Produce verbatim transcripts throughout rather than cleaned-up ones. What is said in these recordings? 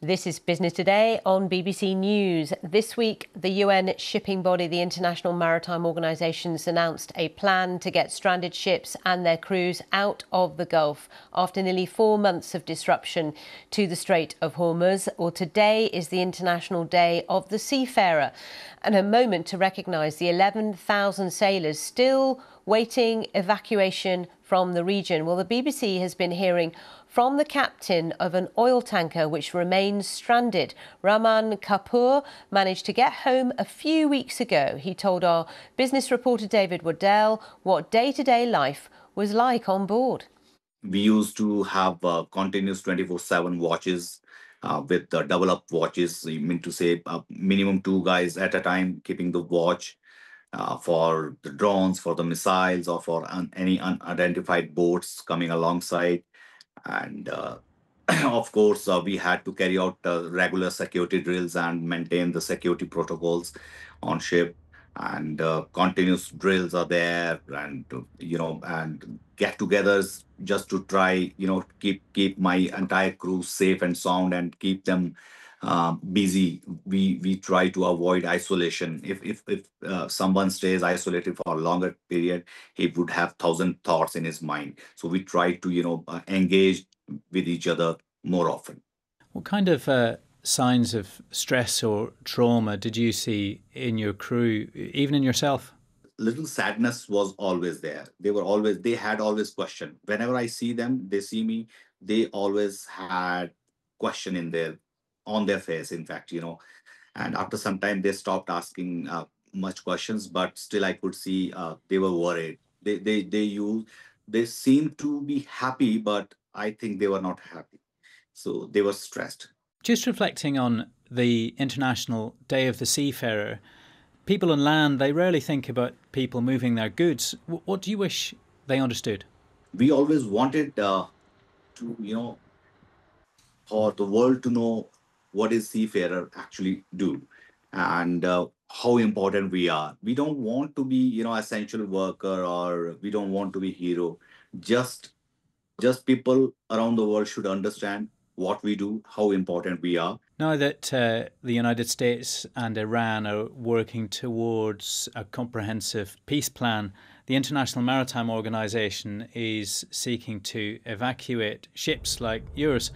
This is Business Today on B B C News. This week, the U N shipping body, the International Maritime Organization, announced a plan to get stranded ships and their crews out of the Gulf after nearly four months of disruption to the Strait of Hormuz. Well, today is the International Day of the Seafarer, and a moment to recognise the eleven thousand sailors still waiting evacuation from the region. Well, the B B C has been hearing from the captain of an oil tanker which remains stranded. Raman Kapoor managed to get home a few weeks ago. He told our business reporter David Waddell what day-to-day life was like on board. We used to have uh, continuous twenty-four seven watches uh, with uh, double up watches. I mean to say uh, minimum two guys at a time keeping the watch uh, for the drones, for the missiles, or for un- any unidentified boats coming alongside. And uh, of course, uh, we had to carry out uh, regular security drills and maintain the security protocols on ship. And uh, continuous drills are there, and uh, you know, and get-togethers just to try, you know, keep keep my entire crew safe and sound and keep them uh, busy. We we try to avoid isolation. If if if uh, someone stays isolated for a longer period, he would have thousand thoughts in his mind. So we try to, you know, uh, engage with each other more often. What kind of uh, signs of stress or trauma did you see in your crew, even in yourself? Little sadness was always there. They were always, they had always question. Whenever I see them, they see me, they always had question in their, on their face, in fact, you know. And after some time, they stopped asking uh, much questions, but still I could see uh, they were worried. They, they, they use, they seemed to be happy, but I think they were not happy. So they were stressed. Just reflecting on the International Day of the Seafarer, people on land, they rarely think about people moving their goods. What do you wish they understood? We always wanted uh, to, you know, for the world to know what is seafarer actually do, and uh, how important we are. We don't want to be, you know, essential worker, or we don't want to be hero. Just just people around the world should understand what we do, how important we are. Now that uh, the United States and Iran are working towards a comprehensive peace plan, the International Maritime Organization is seeking to evacuate ships like yours.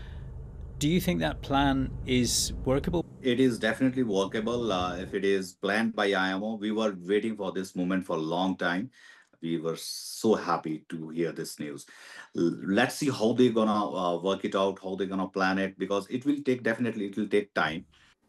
Do you think that plan is workable? It is definitely workable uh, if it is planned by I M O. We were waiting for this moment for a long time. We were so happy to hear this news. L- Let's see how they're gonna uh, work it out, how they're gonna plan it, because it will take, definitely it will take time.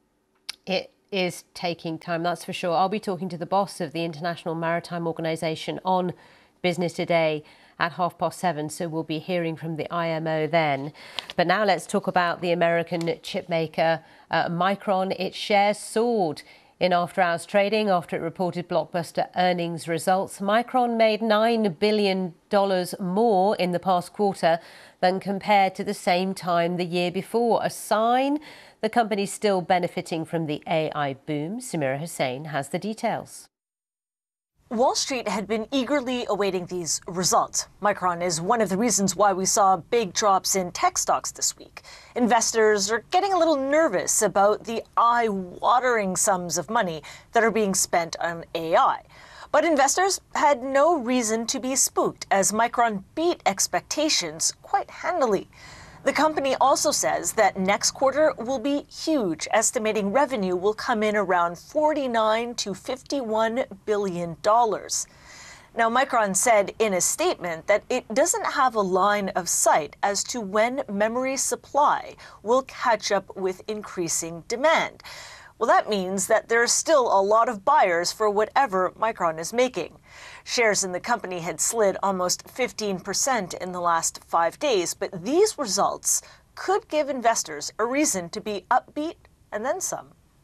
It is taking time, that's for sure. I'll be talking to the boss of the International Maritime Organization on Business Today at half past seven, so we'll be hearing from the I M O then. But now let's talk about the American chipmaker uh, Micron. Its shares soared in after-hours trading after it reported blockbuster earnings results. Micron made nine billion dollars more in the past quarter than compared to the same time the year before, a sign the company's still benefiting from the A I boom. Samira Hussain has the details. Wall Street had been eagerly awaiting these results. Micron is one of the reasons why we saw big drops in tech stocks this week. Investors are getting a little nervous about the eye-watering sums of money that are being spent on A I. But investors had no reason to be spooked, as Micron beat expectations quite handily. The company also says that next quarter will be huge, estimating revenue will come in around forty-nine to fifty-one billion dollars. Now, Micron said in a statement that it doesn't have a line of sight as to when memory supply will catch up with increasing demand. Well, that means that there's still a lot of buyers for whatever Micron is making. Shares in the company had slid almost fifteen percent in the last five days, but these results could give investors a reason to be upbeat and then some.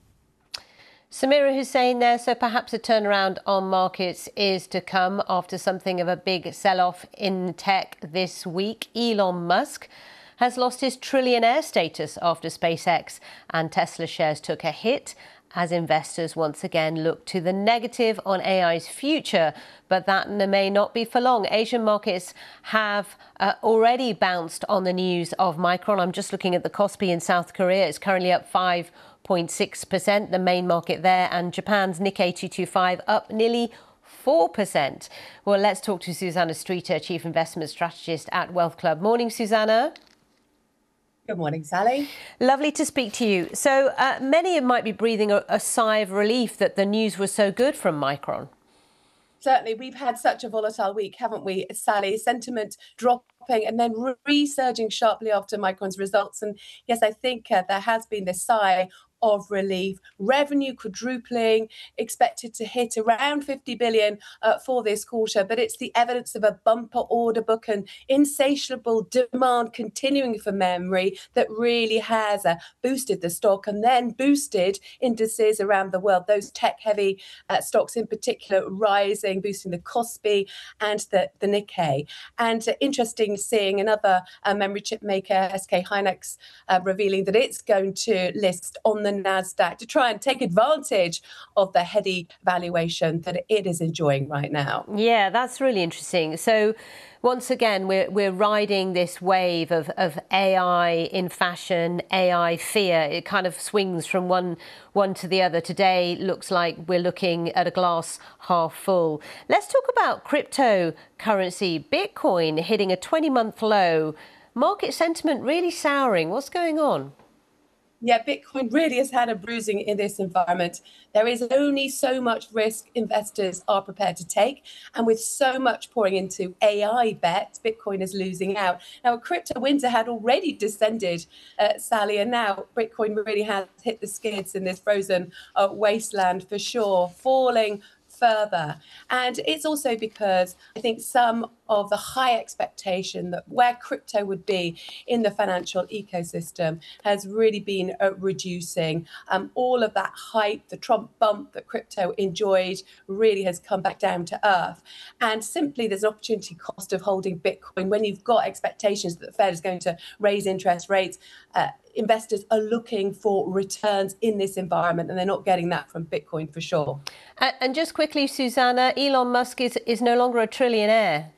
Samira Hussain there, so perhaps a turnaround on markets is to come after something of a big sell-off in tech this week. Elon Musk has lost his trillionaire status after SpaceX and Tesla shares took a hit as investors once again look to the negative on A I's future, but that may not be for long. Asian markets have uh, already bounced on the news of Micron. I'm just looking at the Kospi in South Korea. It's currently up five zero point six percent, the main market there, and Japan's Nikkei two twenty-five up nearly four percent. Well, let's talk to Susanna Streeter, Chief Investment Strategist at Wealth Club. Morning, Susanna. Good morning, Sally. Lovely to speak to you. So uh, many might be breathing a, a sigh of relief that the news was so good from Micron. Certainly, we've had such a volatile week, haven't we, Sally? Sentiment dropping and then resurging sharply after Micron's results. And yes, I think uh, there has been this sigh of relief. Revenue quadrupling, expected to hit around fifty billion uh, for this quarter, but it's the evidence of a bumper order book and insatiable demand continuing for memory that really has uh, boosted the stock and then boosted indices around the world. Those tech-heavy uh, stocks in particular rising, boosting the Kospi and the, the Nikkei. And uh, interesting seeing another uh, memory chip maker, S K Hynix, uh, revealing that it's going to list on the NASDAQ to try and take advantage of the heady valuation that it is enjoying right now. Yeah, that's really interesting. So once again, we're we're riding this wave of, of A I in fashion, A I fear. It kind of swings from one one to the other. Today looks like we're looking at a glass half full. Let's talk about cryptocurrency. Bitcoin hitting a twenty-month low. Market sentiment really souring. What's going on? Yeah, Bitcoin really has had a bruising in this environment. There is only so much risk investors are prepared to take. And with so much pouring into A I bets, Bitcoin is losing out. Now, crypto winter had already descended, uh, Sally, and now Bitcoin really has hit the skids in this frozen uh, wasteland for sure, falling further. And it's also because I think some of the high expectation that where crypto would be in the financial ecosystem has really been uh, reducing. Um, all of that hype, the Trump bump that crypto enjoyed really has come back down to earth. And simply there's an opportunity cost of holding Bitcoin when you've got expectations that the Fed is going to raise interest rates. Uh, investors are looking for returns in this environment, and they're not getting that from Bitcoin for sure. And, and just quickly, Susanna, Elon Musk is, is no longer a trillionaire.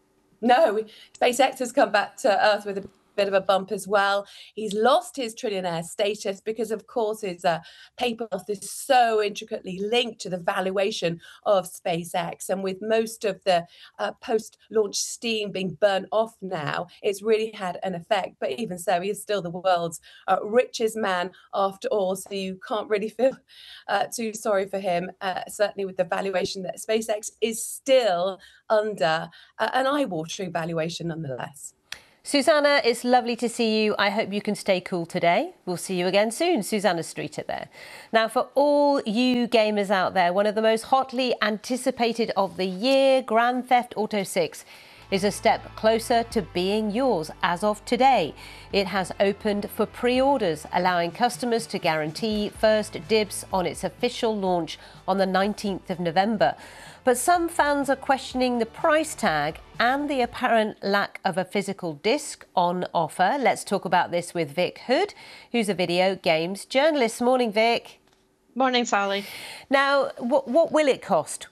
No, SpaceX has come back to earth with a bit of a bump as well. He's lost his trillionaire status because, of course, his uh, paper wealth is so intricately linked to the valuation of SpaceX. And with most of the uh, post-launch steam being burnt off now, it's really had an effect. But even so, he is still the world's uh, richest man after all. So you can't really feel uh, too sorry for him, uh, certainly with the valuation that SpaceX is still under, uh, an eye-watering valuation nonetheless. Susanna, it's lovely to see you. I hope you can stay cool today. We'll see you again soon. Susanna Streeter there. Now, for all you gamers out there, one of the most hotly anticipated of the year, Grand Theft Auto six, is a step closer to being yours as of today. It has opened for pre-orders, allowing customers to guarantee first dibs on its official launch on the nineteenth of November. But some fans are questioning the price tag and the apparent lack of a physical disc on offer. Let's talk about this with Vic Hood, who's a video games journalist. Morning, Vic. Morning, Sally. Now, what, what will it cost?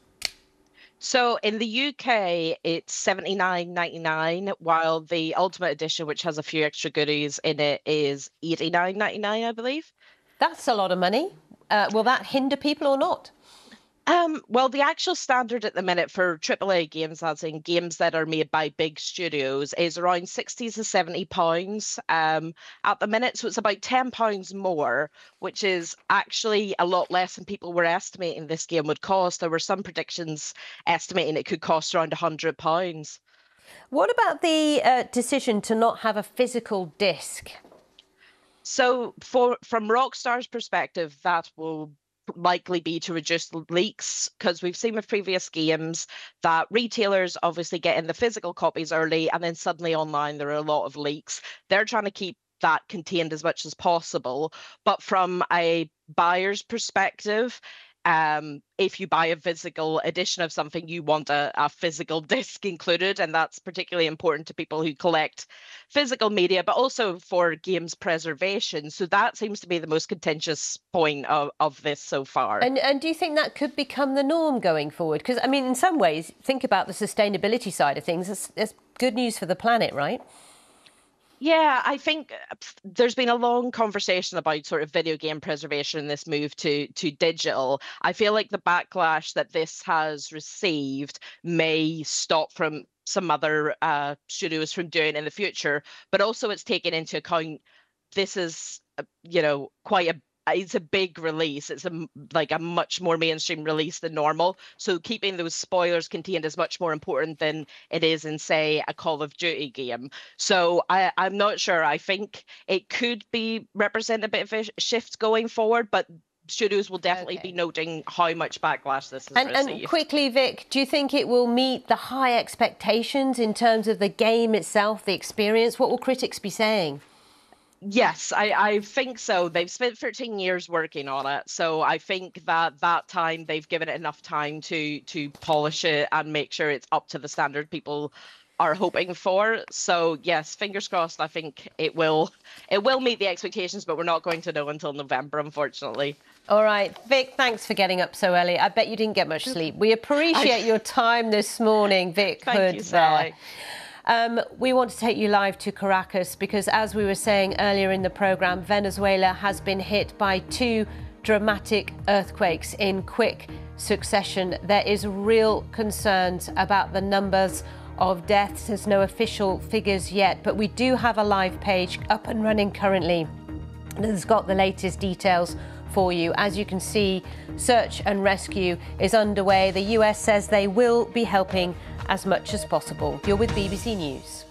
So in the U K, it's seventy-nine ninety-nine, while the Ultimate Edition, which has a few extra goodies in it, is eighty-nine ninety-nine, I believe. That's a lot of money. Uh, will that hinder people or not? Um, well, the actual standard at the minute for triple A games, as in games that are made by big studios, is around sixty to seventy pounds um, at the minute. So it's about ten pounds more, which is actually a lot less than people were estimating this game would cost. There were some predictions estimating it could cost around one hundred pounds. What about the uh, decision to not have a physical disc? So for from Rockstar's perspective, that will likely be to reduce leaks, because we've seen with previous games that retailers obviously get in the physical copies early and then suddenly online there are a lot of leaks. They're trying to keep that contained as much as possible. But from a buyer's perspective, um, if you buy a physical edition of something, you want a, a physical disc included, and that's particularly important to people who collect physical media, but also for games preservation. So that seems to be the most contentious point of, of this so far. And, and do you think that could become the norm going forward? Because, I mean, in some ways, think about the sustainability side of things. It's, it's good news for the planet, right? Yeah, I think there's been a long conversation about sort of video game preservation and this move to to digital. I feel like the backlash that this has received may stop from some other uh, studios from doing it in the future, but also it's taken into account this is, you know, quite a it's a big release. It's a like a much more mainstream release than normal. So keeping those spoilers contained is much more important than it is in, say, a Call of Duty game. So I, I'm not sure. I think it could be represent a bit of a shift going forward, but studios will definitely okay. be noting how much backlash this has and, received. And quickly, Vic, do you think it will meet the high expectations in terms of the game itself, the experience? What will critics be saying? Yes, I, I think so. They've spent thirteen years working on it. So I think that that time they've given it enough time to to polish it and make sure it's up to the standard people are hoping for. So yes, fingers crossed. I think it will it will meet the expectations, but we're not going to know until November, unfortunately. All right, Vic, thanks for getting up so early. I bet you didn't get much sleep. We appreciate your time this morning, Vic Thank Hood. you, Sally. Um, we want to take you live to Caracas because, as we were saying earlier in the programme, Venezuela has been hit by two dramatic earthquakes in quick succession. There is real concerns about the numbers of deaths. There's no official figures yet, but we do have a live page up and running currently that has got the latest details for you. As you can see, search and rescue is underway. The U S says they will be helping as much as possible. You're with B B C News.